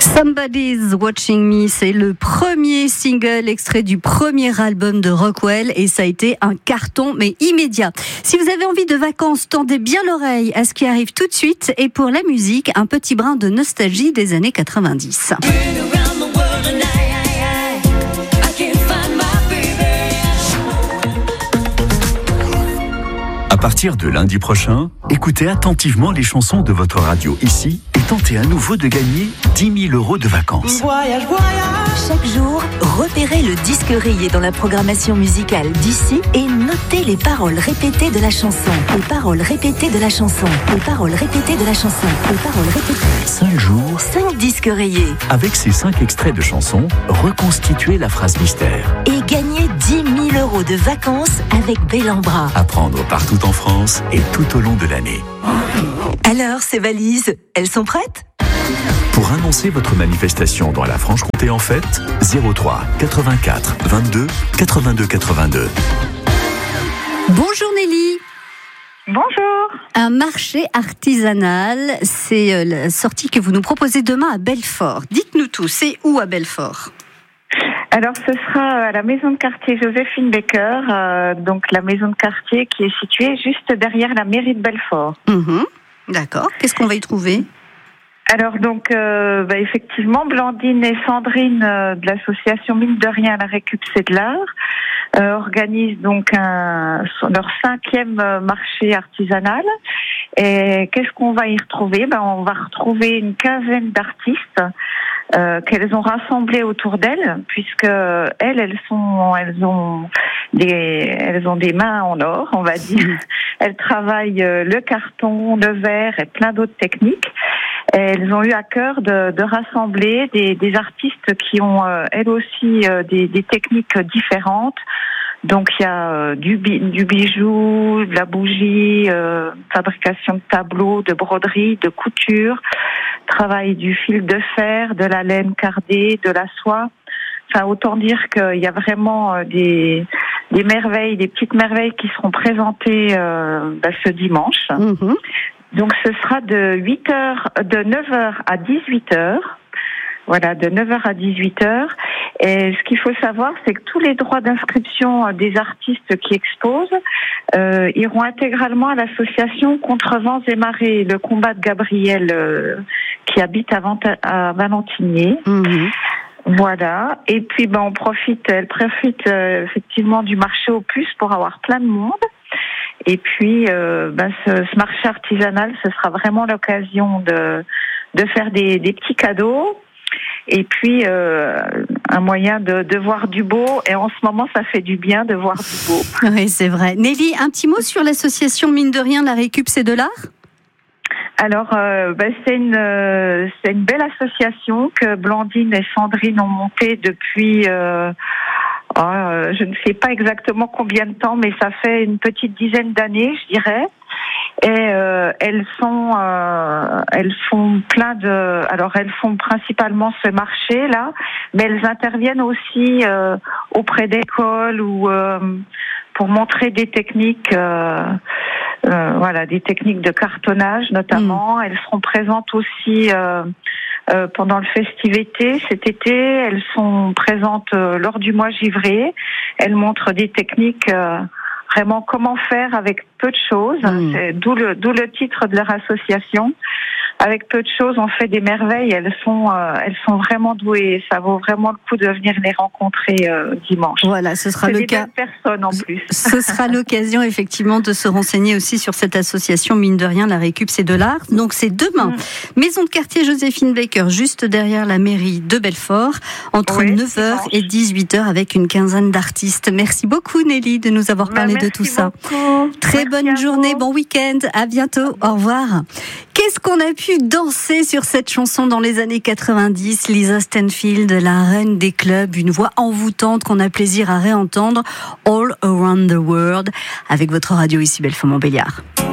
Somebody's Watching Me, c'est le premier single extrait du premier album de Rockwell et ça a été un carton mais immédiat. Si vous avez envie de vacances, tendez bien l'oreille à ce qui arrive tout de suite et pour la musique, un petit brin de nostalgie des années 90. À partir de lundi prochain, écoutez attentivement les chansons de votre radio ici et tentez à nouveau de gagner 10 000 € de vacances. Voyage, voyage. Chaque jour, repérez le disque rayé dans la programmation musicale d'ici et notez les paroles répétées de la chanson. Les paroles répétées de la chanson. Les paroles répétées de la chanson. Les paroles répétées. 5 jours, 5 disques rayés. avec ces 5 extraits de chansons, reconstituez la phrase mystère. Et gagnez 10 000 € de vacances avec Bellambra. À prendre partout en France et tout au long de l'année. Alors, ces valises, elles sont prêtes ? Pour annoncer votre manifestation dans la Franche-Comté en fête, 03 84 22 82 82. Bonjour Nelly. Bonjour. Un marché artisanal, c'est la sortie que vous nous proposez demain à Belfort. Dites-nous tout, c'est où à Belfort ? Alors ce sera à la maison de quartier Joséphine Baker, donc la maison de quartier qui est située juste derrière la mairie de Belfort. D'accord, qu'est-ce qu'on va y trouver ? Alors donc effectivement Blandine et Sandrine de l'association Mine de Rien la Récup c'est de l'art organisent donc leur 5e marché artisanal. Et qu'est-ce qu'on va y retrouver ? On va retrouver une quinzaine d'artistes qu'elles ont rassemblés autour d'elles, puisque elles ont des mains en or, on va dire. Elles travaillent le carton, le verre et plein d'autres techniques. Et elles ont eu à cœur de rassembler des artistes qui ont elles aussi des techniques différentes. Donc il y a du bijou, de la bougie, fabrication de tableaux, de broderie, de couture, travail du fil de fer, de la laine cardée, de la soie. Enfin, autant dire qu'il y a vraiment des merveilles, des petites merveilles qui seront présentées ce dimanche. Donc ce sera de 9h à 18h. Voilà, de 9h à 18h. Et ce qu'il faut savoir, c'est que tous les droits d'inscription des artistes qui exposent iront intégralement à l'association Contre Vents et Marées, le combat de Gabriel qui habite à Valentinier. Voilà. Et puis elle profite effectivement du marché aux puces pour avoir plein de monde. Et puis ce marché artisanal, ce sera vraiment l'occasion de faire des petits cadeaux. Et puis un moyen de voir du beau, et en ce moment ça fait du bien de voir du beau. Oui, c'est vrai. Nelly, un petit mot sur l'association Mine de Rien, la Récup c'est de l'art ? Alors c'est une belle association que Blandine et Sandrine ont montée depuis je ne sais pas exactement combien de temps, mais ça fait une petite dizaine d'années, je dirais. Et elles font elles font principalement ce marché là, mais elles interviennent aussi auprès d'écoles ou pour montrer des techniques des techniques de cartonnage notamment. Elles seront présentes aussi pendant le festivété cet été. Elles sont présentes lors du mois givré. Elles montrent des techniques vraiment comment faire avec peu de choses. C'est d'où le titre de leur association. Avec peu de choses, on fait des merveilles. Elles sont vraiment douées. Ça vaut vraiment le coup de venir les rencontrer dimanche. Voilà, ce sera le cas. Des belles personnes en plus. Ce sera l'occasion effectivement de se renseigner aussi sur cette association Mine de Rien, la Récup c'est de l'art. Donc c'est demain. Maison de quartier Joséphine Baker, juste derrière la mairie de Belfort, entre 9h et 18h avec une quinzaine d'artistes. Merci beaucoup Nelly de nous avoir parlé de tout ça. Très bonne journée, bon week-end, à bientôt, au revoir. Qu'est-ce qu'on a pu danser sur cette chanson dans les années 90, Lisa Stanfield, la reine des clubs, une voix envoûtante qu'on a plaisir à réentendre, All Around the World, avec votre radio ici Belfort-Montbéliard.